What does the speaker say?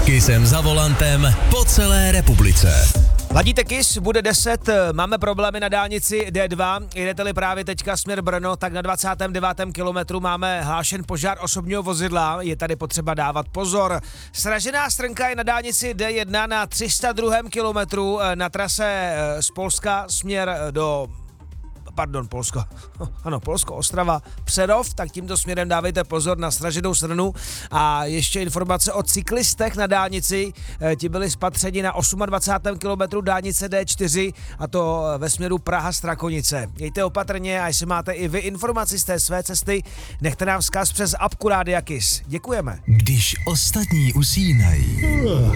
Kissem za volantem po celé republice. Ladíte Kiss, bude 10, máme problémy na dálnici D2, jedete-li právě teďka směr Brno, tak na 29. kilometru máme hlášen požár osobního vozidla, je tady potřeba dávat pozor. Sražená strnka je na dálnici D1 na 302. kilometru na trase z Polska směr do... Polsko. Ano, Polsko, Ostrava, Přerov, tak tímto směrem dávejte pozor na sraženou strnu. A ještě informace o cyklistech na dálnici, ti byli spatřeni na 28. kilometru dálnice D4 a to ve směru Praha-Strakonice. Mějte opatrně a jestli máte i vy informaci z té své cesty, nechte nám vzkaz přes apku Rádia Kiss. Děkujeme. Když ostatní usínají,